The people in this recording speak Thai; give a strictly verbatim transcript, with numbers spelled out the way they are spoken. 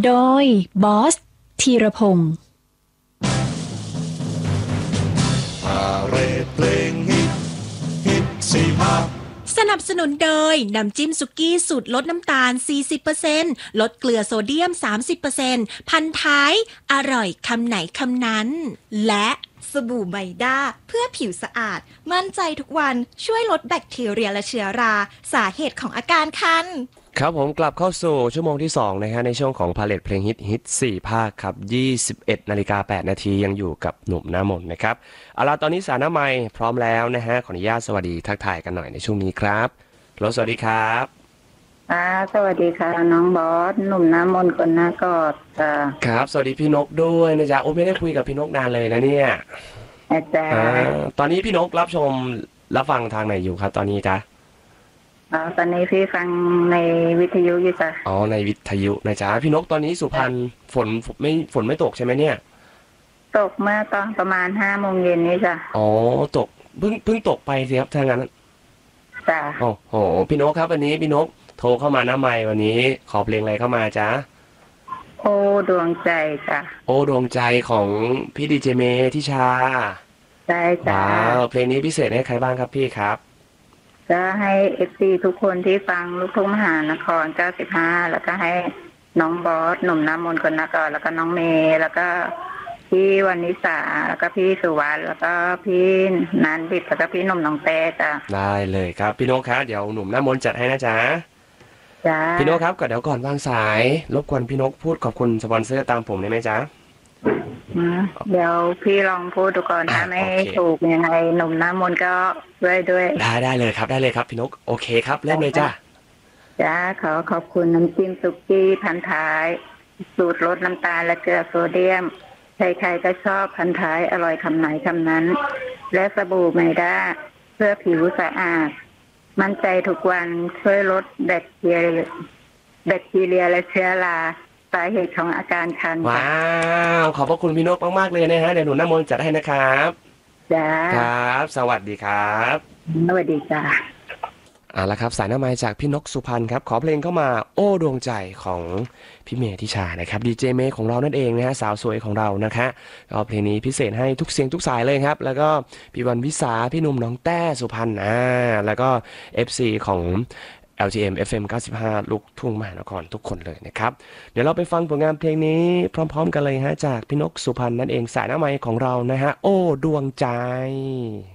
โดยบอสธีรพงศ์พาเรดเพลงฮิตฮิตสี่ภาคสนับสนุนโดยน้ำจิ้มสุกี้สูตรลดน้ำตาล สี่สิบเปอร์เซ็นต์ ลดเกลือโซเดียม สามสิบเปอร์เซ็นต์ พันท้ายอร่อยคำไหนคำนั้นและสบู่ไมด้าเพื่อผิวสะอาดมั่นใจทุกวันช่วยลดแบคทีเรียและเชื้อราสาเหตุของอาการคันครับผมกลับเข้าสู่ชั่วโมงที่สองนะฮะในช่วงของพาเลทเพลงฮิตฮิตสี่ภาคครับยี่สิบเอ็ดนาฬิกาแปดนาทียังอยู่กับหนุ่มหน้ามนนะครับเอาล่ะตอนนี้สารหน้าไมค์พร้อมแล้วนะฮะขออนุญาตสวัสดีทักทายกันหน่อยในช่วงนี้ครับฮัลโหลสวัสดีครับค่ะสวัสดีค่ะน้องบอสหนุ่มหน้ามนต์คนหน้ากอดค่ะครับสวัสดีพี่นกด้วยนะจ๊ะโอ้ไม่ได้คุยกับพี่นกนานเลยนะเนี่ยอาจารย์ตอนนี้พี่นกรับชมรับฟังทางไหนอยู่ครับตอนนี้จ๊ะอ๋อตอนนี้พี่ฟังในวิทยุอยู่จ้ะอ๋อในวิทยุนะจ๊ะพี่นกตอนนี้สุพรรณฝนไม่ฝนไม่ตกใช่ไหมเนี่ยตกเมื่อตอนประมาณห้าโมงเย็นนี้จ้ะอ๋อตกเพิ่งเพิ่งตกไปสิครับถ้างั้นจ้ะโอ้โหพี่นกครับวันนี้พี่นกโทรเข้ามาหน้าไมค์วันนี้ขอเพลงอะไรเข้ามาจ๊ะโอ้ดวงใจจ้ะโอ้ดวงใจของพี่ดีเจเมทิชาใช่จ้ะว้าวเพลงนี้พิเศษให้ใครบ้างครับพี่ครับจะให้เอฟซีทุกคนที่ฟังลูกทุ่งมหานครเก้าสิบห้าแล้วก็ให้น้องบอสหนุ่มน้ำมนต์คนหน้ากอดแล้วก็น้องเมย์แล้วก็พี่วรรณิสาแล้วก็พี่สุวรรณแล้วก็พี่นันดิตแล้วก็พี่หนุ่มน้องเต้จ้ะได้เลยครับพี่นกครับเดี๋ยวหนุ่มน้ำมนต์จัดให้นะจ๊ะจ้ะพี่นกครับก่อนเดี๋ยวก่อนวางสายรบกวนพี่นกพูดขอบคุณสปอนเซอร์ตามผมได้ไหมจ๊ะเดี๋ยวพี่ลองพูดดูก่อนถ้าไม่ถูกยังไงหนุ่มน้ำมนต์ก็ด้วยด้วยได้ได้เลยครับได้เลยครับพี่นกโอเคครับเริ่มเลยจ้ะจ้าขอขอบคุณน้ำจิ้มสุกี้พันท้ายสูตรลดน้ำตาลและเกลือโซเดียมใครๆก็ชอบพันท้ายอร่อยคำไหนคำนั้นและสบู่ไมด้าเพื่อผิวสะอาดมั่นใจทุกวันช่วยลดแบคทีเรียแบคทีเรียและเชื้อราสาเหตุของอาการคันว้าวขอบพระคุณพี่นกมากๆเลยนะฮะเดี๋ยวหนูน้ำมนต์จัดให้นะครับจ้าครับสวัสดีครับสวัสดีจ้าเอาละครับสายหน้าไมค์จากพี่นกสุพรรณครับขอเพลงเข้ามาโอ้ดวงใจของพี่เมย์ทิชานะครับดีเจเมย์ของเรานั่นเองนะฮะสาวสวยของเรานะคะก็เพลงนี้พิเศษให้ทุกเสียงทุกสายเลยครับแล้วก็พี่วันวิสาพี่หนุ่มน้องแต้สุพรรณอ่าแล้วก็ เอฟ ซี ของ แอล จี เอ็ม เอฟ เอ็ม เก้าสิบห้าลูกทุ่งมหานครทุกคนเลยนะครับเดี๋ยวเราไปฟังผลงานเพลงนี้พร้อมๆกันเลยฮะจากพี่นกสุพรรณนั่นเองสายหน้าไมค์ของเรานะฮะโอ้ดวงใจ